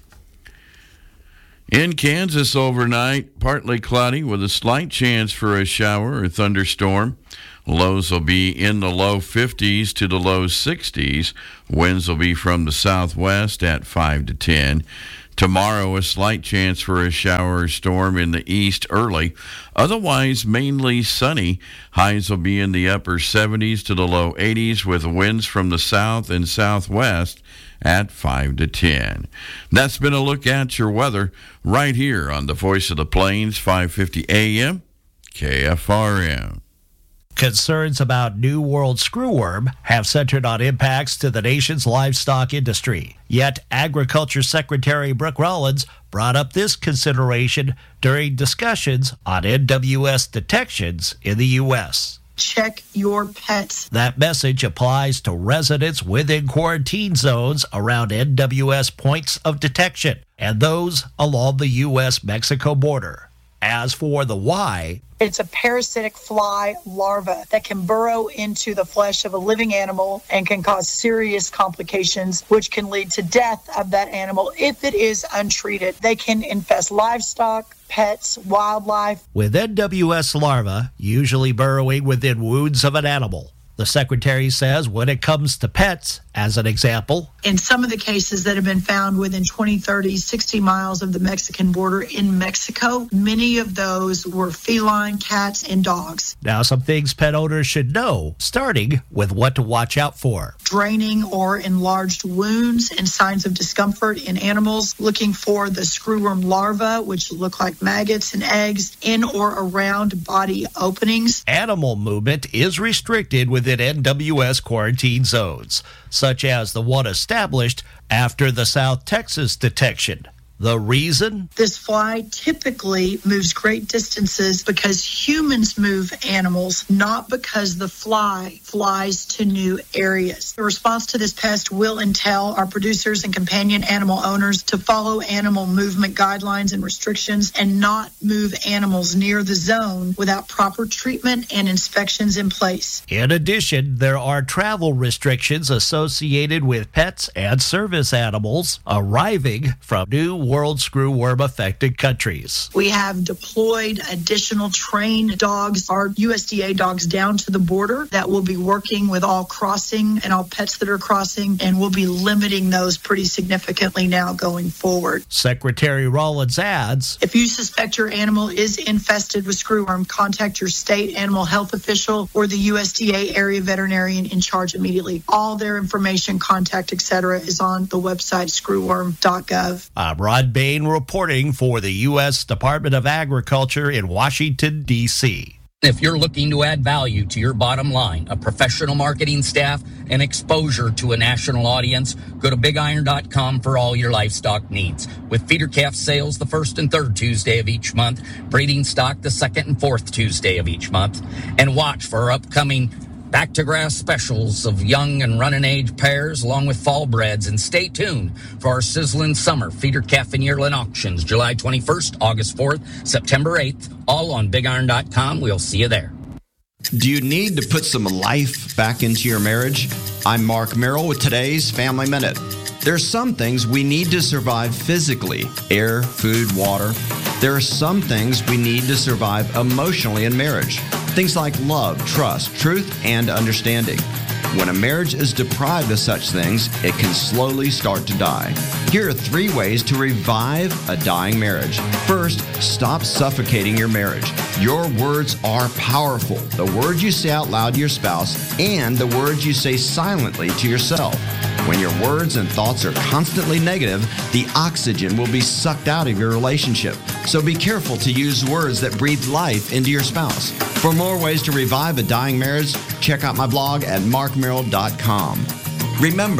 In Kansas overnight, partly cloudy with a slight chance for a shower or thunderstorm. Lows will be in the low fifties to the low sixties. Winds will be from the southwest at five to ten. Tomorrow, a slight chance for a shower or storm in the east early. Otherwise, mainly sunny. Highs will be in the upper seventies to the low eighties with winds from the south and southwest at five to ten. That's been a look at your weather right here on the Voice of the Plains, five fifty A M, K F R M. Concerns about New World screwworm have centered on impacts to the nation's livestock industry. Yet Agriculture Secretary Brooke Rollins brought up this consideration during discussions on N W S detections in the U S. Check your pets. That message applies to residents within quarantine zones around N W S points of detection and those along the U S Mexico border. As for the why, it's a parasitic fly larva that can burrow into the flesh of a living animal and can cause serious complications, which can lead to death of that animal if it is untreated. They can infest livestock, pets, wildlife. With N W S larvae usually burrowing within wounds of an animal. The secretary says when it comes to pets, as an example, in some of the cases that have been found within twenty, thirty, sixty miles of the Mexican border in Mexico, many of those were feline cats and dogs. Now, some things pet owners should know, starting with what to watch out for. Draining or enlarged wounds and signs of discomfort in animals, looking for the screwworm larvae, which look like maggots and eggs, in or around body openings. Animal movement is restricted within N W S quarantine zones, such as the one established after the South Texas detection. The reason? This fly typically moves great distances because humans move animals, not because the fly flies to new areas. The response to this pest will entail our producers and companion animal owners to follow animal movement guidelines and restrictions and not move animals near the zone without proper treatment and inspections in place. In addition, there are travel restrictions associated with pets and service animals arriving from New World screwworm affected countries. We have deployed additional trained dogs, our U S D A dogs, down to the border that will be working with all crossing and all pets that are crossing, and we'll be limiting those pretty significantly now going forward. Secretary Rollins adds, if you suspect your animal is infested with screwworm, contact your state animal health official or the U S D A area veterinarian in charge immediately. All their information, contact, et cetera is on the website screwworm dot gov. I'm Rod Bain reporting for the U S Department of Agriculture in Washington, D C If you're looking to add value to your bottom line, a professional marketing staff, and exposure to a national audience, go to big iron dot com for all your livestock needs. With feeder calf sales the first and third Tuesday of each month, breeding stock the second and fourth Tuesday of each month, and watch for our upcoming back to grass specials of young and running age pairs along with fall breds, and stay tuned for our sizzling summer feeder calf and yearling auctions July twenty-first, August fourth, September eighth, all on big iron dot com. We'll see you there. Do you need to put some life back into your marriage? I'm Mark Merrill with today's Family Minute. There are some things we need to survive physically: air, food, water. There are some things we need to survive emotionally in marriage. Things like love, trust, truth, and understanding. When a marriage is deprived of such things, it can slowly start to die. Here are three ways to revive a dying marriage. First, stop suffocating your marriage. Your words are powerful. The words you say out loud to your spouse and the words you say silently to yourself. When your words and thoughts are constantly negative, the oxygen will be sucked out of your relationship. So be careful to use words that breathe life into your spouse. For more ways to revive a dying marriage, check out my blog at mark merrill dot com. Remember,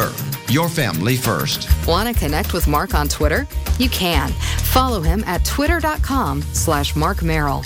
your family first. Want to connect with Mark on Twitter? You can. Follow him at twitter.com slash Mark Merrill.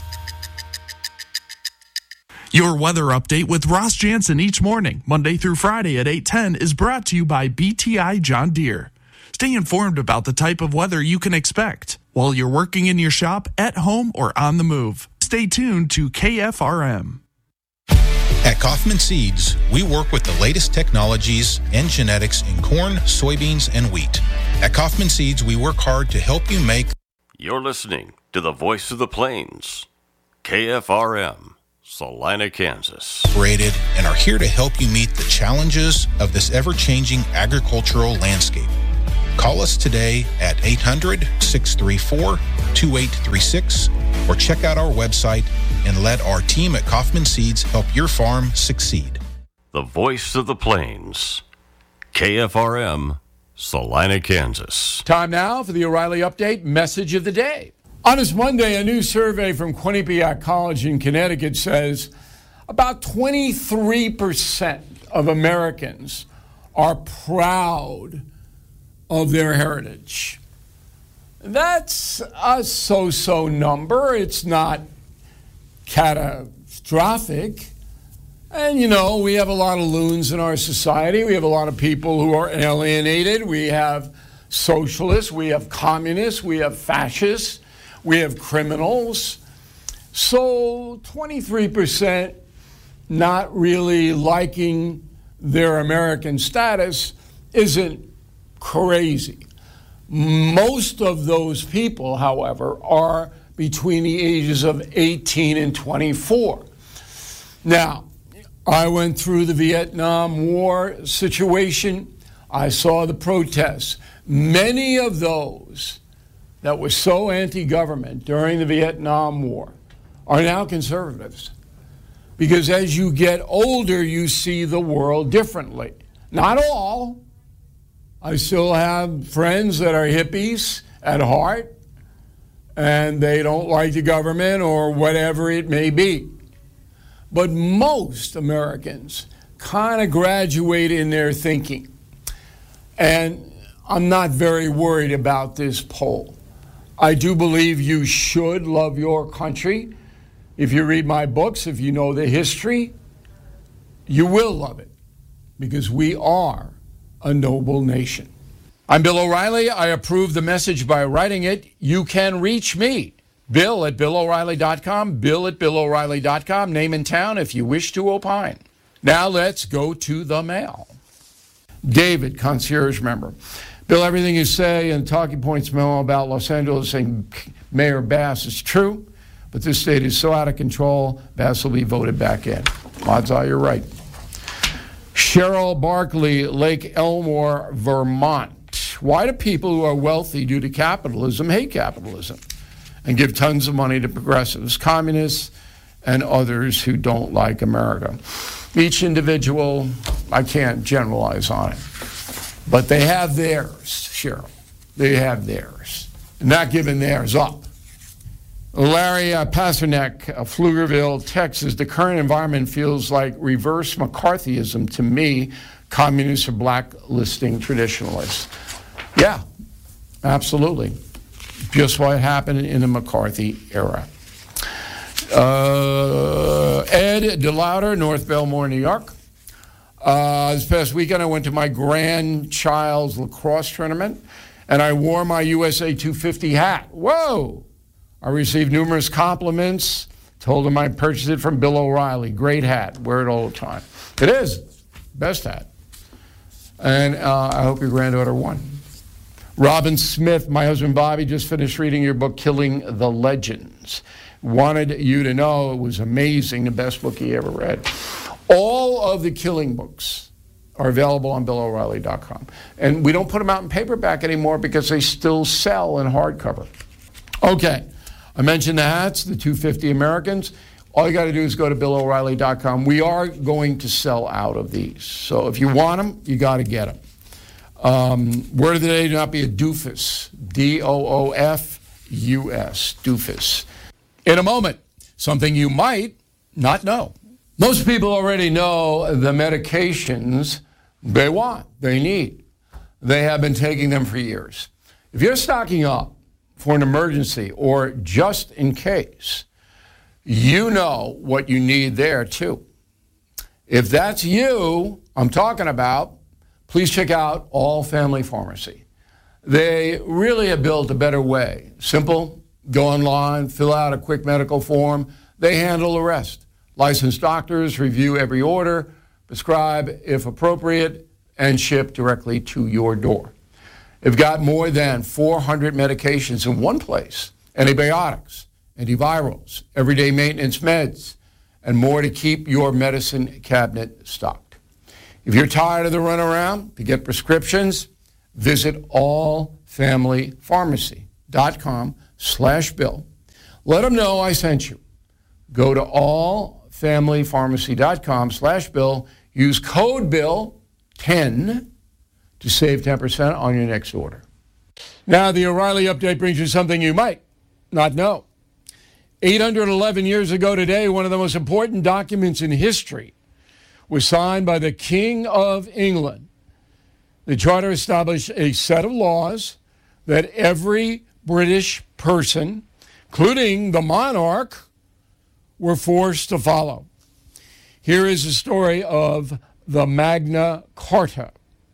Your weather update with Ross Jansen each morning, Monday through Friday at eight ten, is brought to you by B T I John Deere. Stay informed about the type of weather you can expect while you're working in your shop, at home, or on the move. Stay tuned to K F R M. At Kaufman Seeds, we work with the latest technologies and genetics in corn, soybeans, and wheat. At Kaufman Seeds, we work hard to help you make... You're listening to the Voice of the Plains, K F R M, Salina, Kansas. ...rated and are here to help you meet the challenges of this ever-changing agricultural landscape. Call us today at eight hundred, six three four, two eight three six or check out our website and let our team at Kaufman Seeds help your farm succeed. The Voice of the Plains, K F R M, Salina, Kansas. Time now for the O'Reilly Update Message of the Day. On this Monday, a new survey from Quinnipiac College in Connecticut says about twenty-three percent of Americans are proud of their heritage. That's a so-so number. It's not catastrophic. And, you know, we have a lot of loons in our society. We have a lot of people who are alienated. We have socialists. We have communists. We have fascists. We have criminals. So twenty-three percent not really liking their American status isn't crazy. Most of those people, however, are between the ages of eighteen and twenty-four. Now, I went through the Vietnam War situation. I saw the protests. Many of those that were so anti-government during the Vietnam War are now conservatives. Because as you get older, you see the world differently. Not all. I still have friends that are hippies at heart, and they don't like the government or whatever it may be. But most Americans kind of graduate in their thinking. And I'm not very worried about this poll. I do believe you should love your country. If you read my books, if you know the history, you will love it, because we are a noble nation. I'm Bill O'Reilly. I approve the message by writing it. You can reach me, Bill at Bill O'Reilly dot com, Bill at Bill O'Reilly dot com, name and town if you wish to opine. Now let's go to the mail. David, concierge member. Bill, everything you say in Talking Points memo about Los Angeles and Mayor Bass is true, but this state is so out of control, Bass will be voted back in. Odds are you're right. Cheryl Barkley, Lake Elmore, Vermont. Why do people who are wealthy due to capitalism hate capitalism and give tons of money to progressives, communists, and others who don't like America? Each individual, I can't generalize on it, but they have theirs, Cheryl. They have theirs. They're not giving theirs up. Larry uh, Pasternak, uh, Pflugerville, Texas. The current environment feels like reverse McCarthyism to me. Communists are blacklisting traditionalists. Yeah, absolutely. Just what happened in the McCarthy era. Uh, Ed DeLauder, North Belmore, New York. Uh, this past weekend, I went to my grandchild's lacrosse tournament, and I wore my U S A two fifty hat. Whoa! I received numerous compliments. Told them I purchased it from Bill O'Reilly. Great hat. Wear it all the time. It is. Best hat. And uh, I hope your granddaughter won. Robin Smith, my husband Bobby just finished reading your book, Killing the Legends. Wanted you to know it was amazing, the best book he ever read. All of the Killing books are available on Bill O'Reilly dot com. And we don't put them out in paperback anymore because they still sell in hardcover. Okay, I mentioned the hats, the two fifty Americans. All you got to do is go to Bill O'Reilly dot com. We are going to sell out of these. So if you want them, you got to get them. Um, word of the day, do not be a doofus. D O O F U S, doofus. In a moment, something you might not know. Most people already know the medications they want, they need. They have been taking them for years. If you're stocking up for an emergency or just in case, you know what you need there too. If that's you I'm talking about, please check out All Family Pharmacy. They really have built a better way. Simple, go online, fill out a quick medical form. They handle the rest. Licensed doctors review every order, prescribe if appropriate, and ship directly to your door. They've got more than four hundred medications in one place: antibiotics, antivirals, everyday maintenance meds, and more to keep your medicine cabinet stocked. If you're tired of the runaround to get prescriptions, visit allfamilypharmacy.com slash bill. Let them know I sent you. Go to allfamilypharmacy.com slash bill. Use code bill ten to save ten percent on your next order. Now, the O'Reilly Update brings you something you might not know. eight hundred eleven years ago today, one of the most important documents in history was signed by the King of England. The Charter established a set of laws that every British person, including the monarch, were forced to follow. Here is the story of the Magna Carta.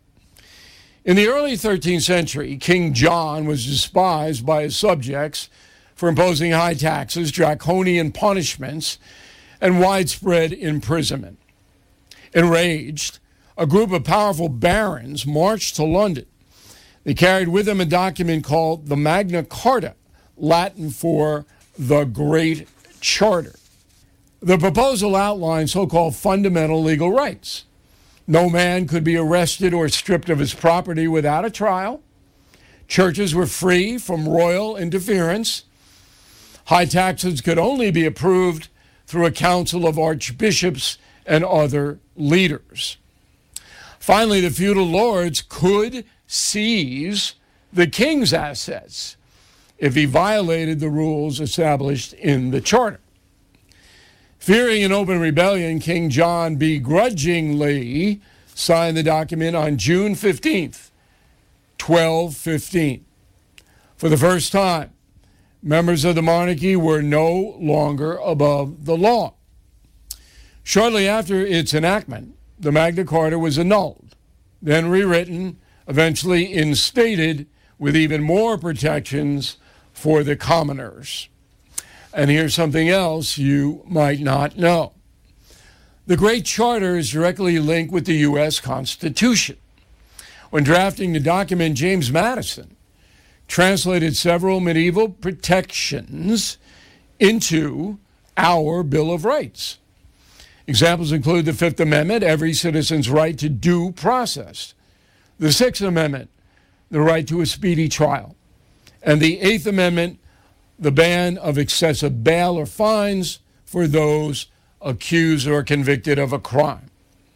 In the early thirteenth century, King John was despised by his subjects for imposing high taxes, draconian punishments, and widespread imprisonment. Enraged, a group of powerful barons marched to London. They carried with them a document called the Magna Carta, Latin for the Great Charter. The proposal outlined so-called fundamental legal rights. No man could be arrested or stripped of his property without a trial. Churches were free from royal interference. High taxes could only be approved through a council of archbishops and other leaders. Finally, the feudal lords could seize the king's assets if he violated the rules established in the charter. Fearing an open rebellion, King John begrudgingly signed the document on June fifteenth, twelve fifteen. For the first time, members of the monarchy were no longer above the law. Shortly after its enactment, the Magna Carta was annulled, then rewritten, eventually instated with even more protections for the commoners. And here's something else you might not know. The Great Charter is directly linked with the U S Constitution. When drafting the document, James Madison translated several medieval protections into our Bill of Rights. Examples include the Fifth Amendment, every citizen's right to due process; the Sixth Amendment, the right to a speedy trial; and the Eighth Amendment, the ban of excessive bail or fines for those accused or convicted of a crime.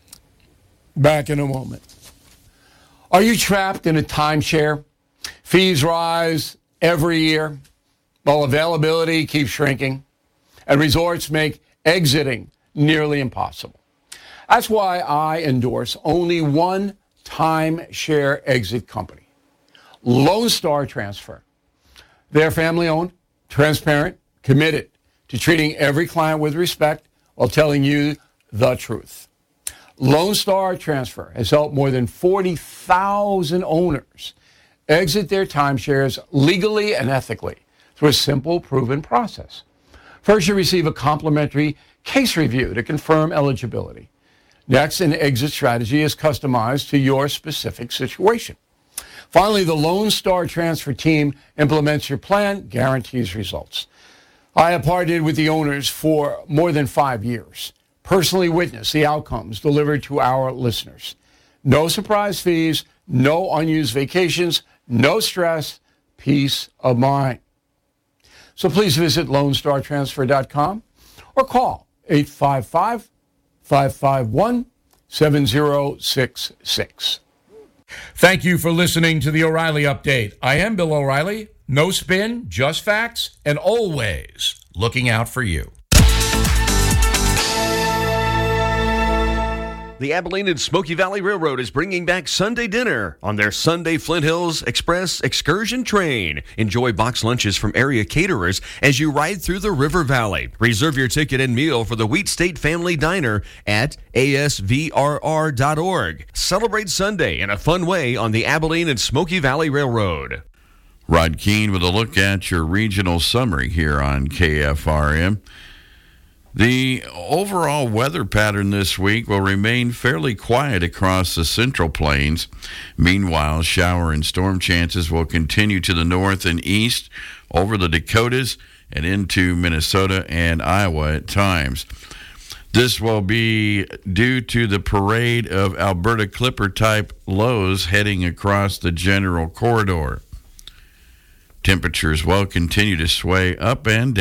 Back in a moment. Are you trapped in a timeshare? Fees rise every year while availability keeps shrinking, and resorts make exiting nearly impossible. That's why I endorse only one timeshare exit company, Lone Star Transfer. They're family-owned, transparent, committed to treating every client with respect while telling you the truth. Lone Star Transfer has helped more than forty thousand owners exit their timeshares legally and ethically through a simple, proven process. First, you receive a complimentary case review to confirm eligibility. Next, an exit strategy is customized to your specific situation. Finally, the Lone Star Transfer team implements your plan, guarantees results. I have partnered with the owners for more than five years, personally witnessed the outcomes delivered to our listeners. No surprise fees, no unused vacations, no stress, peace of mind. So please visit lone star transfer dot com or call eight five five, five five one, seven zero six six. Thank you for listening to the O'Reilly Update. I am Bill O'Reilly. No spin, just facts, and always looking out for you. the Abilene and Smoky Valley Railroad is bringing back Sunday dinner on their Sunday Flint Hills Express excursion train. Enjoy box lunches from area caterers as you ride through the River Valley. Reserve your ticket and meal for the Wheat State Family Diner at A S V R R dot org. Celebrate Sunday in a fun way on the Abilene and Smoky Valley Railroad. Rod Keene with a look at your regional summary here on K F R M. The overall weather pattern this week will remain fairly quiet across the Central Plains. Meanwhile, shower and storm chances will continue to the north and east over the Dakotas and into Minnesota and Iowa at times. This will be due to the parade of Alberta Clipper-type lows heading across the general corridor. Temperatures will continue to sway up and down.